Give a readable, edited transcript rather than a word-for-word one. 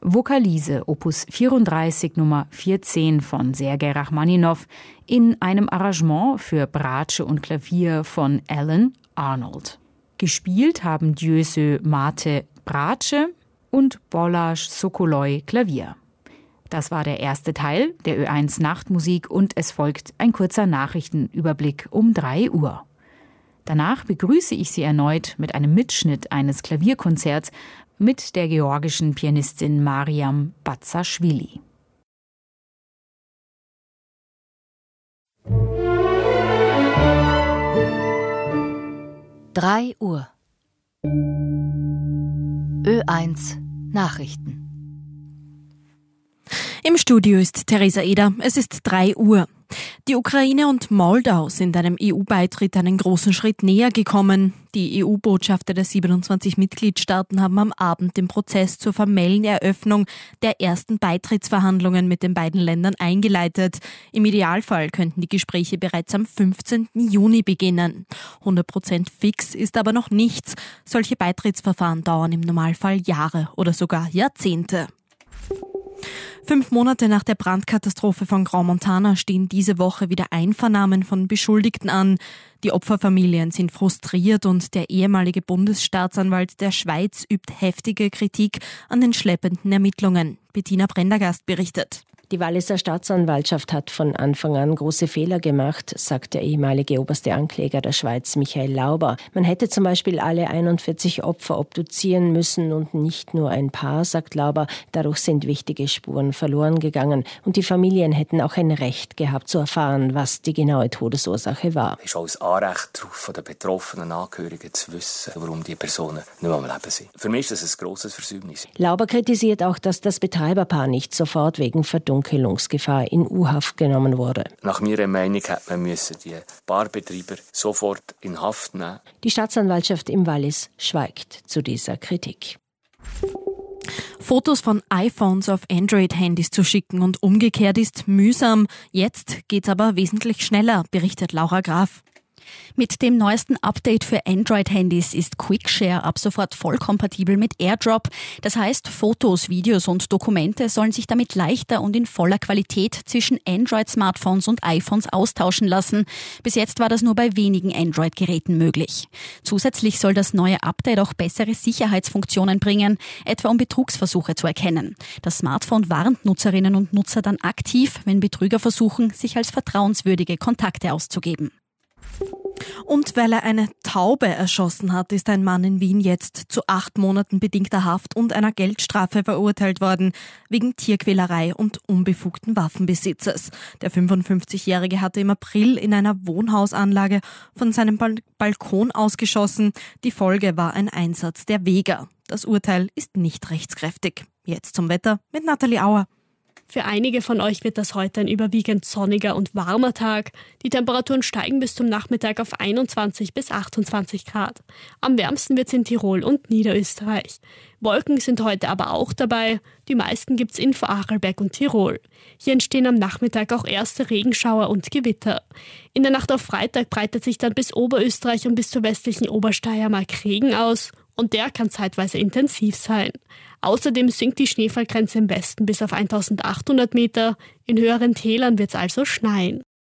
Vokalise, Opus 34 Nummer 14 von Sergei Rachmaninow in einem Arrangement für Bratsche und Klavier von Alan Arnold. Gespielt haben Diösö Mate Bratsche und Balázs Sokoloj Klavier. Das war der erste Teil der Ö1 Nachtmusik und es folgt ein kurzer Nachrichtenüberblick um 3 Uhr. Danach begrüße ich Sie erneut mit einem Mitschnitt eines Klavierkonzerts mit der georgischen Pianistin Mariam Bazaschwili. Drei Uhr. Ö1 Nachrichten. Im Studio ist Theresa Eder. Es ist 3 Uhr. Die Ukraine und Moldau sind einem EU-Beitritt einen großen Schritt näher gekommen. Die EU-Botschafter der 27 Mitgliedstaaten haben am Abend den Prozess zur formellen Eröffnung der ersten Beitrittsverhandlungen mit den beiden Ländern eingeleitet. Im Idealfall könnten die Gespräche bereits am 15. Juni beginnen. 100% fix ist aber noch nichts. Solche Beitrittsverfahren dauern im Normalfall Jahre oder sogar Jahrzehnte. 5 Monate nach der Brandkatastrophe von Grand Montana stehen diese Woche wieder Einvernahmen von Beschuldigten an. Die Opferfamilien sind frustriert und der ehemalige Bundesstaatsanwalt der Schweiz übt heftige Kritik an den schleppenden Ermittlungen. Bettina Prendergast berichtet. Die Walliser Staatsanwaltschaft hat von Anfang an große Fehler gemacht, sagt der ehemalige oberste Ankläger der Schweiz, Michael Lauber. Man hätte zum Beispiel alle 41 Opfer obduzieren müssen und nicht nur ein paar, sagt Lauber. Dadurch sind wichtige Spuren verloren gegangen. Und die Familien hätten auch ein Recht gehabt zu erfahren, was die genaue Todesursache war. Es ist auch ein Anrecht darauf, der betroffenen Angehörigen zu wissen, warum die Personen nicht mehr am Leben sind. Für mich ist das ein grosses Versäumnis. Lauber kritisiert auch, dass das Betreiberpaar nicht sofort wegen Verdunkelungsgefahr in U-Haft genommen wurde. Nach meiner Meinung hätte man die Barbetreiber sofort in Haft nehmen. Die Staatsanwaltschaft im Wallis schweigt zu dieser Kritik. Fotos von iPhones auf Android-Handys zu schicken und umgekehrt ist mühsam. Jetzt geht's aber wesentlich schneller, berichtet Laura Graf. Mit dem neuesten Update für Android-Handys ist QuickShare ab sofort voll kompatibel mit AirDrop. Das heißt, Fotos, Videos und Dokumente sollen sich damit leichter und in voller Qualität zwischen Android-Smartphones und iPhones austauschen lassen. Bis jetzt war das nur bei wenigen Android-Geräten möglich. Zusätzlich soll das neue Update auch bessere Sicherheitsfunktionen bringen, etwa um Betrugsversuche zu erkennen. Das Smartphone warnt Nutzerinnen und Nutzer dann aktiv, wenn Betrüger versuchen, sich als vertrauenswürdige Kontakte auszugeben. Und weil er eine Taube erschossen hat, ist ein Mann in Wien jetzt zu 8 Monaten bedingter Haft und einer Geldstrafe verurteilt worden, wegen Tierquälerei und unbefugten Waffenbesitzes. Der 55-Jährige hatte im April in einer Wohnhausanlage von seinem Balkon ausgeschossen. Die Folge war ein Einsatz der Weger. Das Urteil ist nicht rechtskräftig. Jetzt zum Wetter mit Nathalie Auer. Für einige von euch wird das heute ein überwiegend sonniger und warmer Tag. Die Temperaturen steigen bis zum Nachmittag auf 21 bis 28 Grad. Am wärmsten wird es in Tirol und Niederösterreich. Wolken sind heute aber auch dabei. Die meisten gibt es in Vorarlberg und Tirol. Hier entstehen am Nachmittag auch erste Regenschauer und Gewitter. In der Nacht auf Freitag breitet sich dann bis Oberösterreich und bis zur westlichen Obersteiermark Regen aus. Und der kann zeitweise intensiv sein. Außerdem sinkt die Schneefallgrenze im Westen bis auf 1800 Meter. In höheren Tälern wird es also schneien.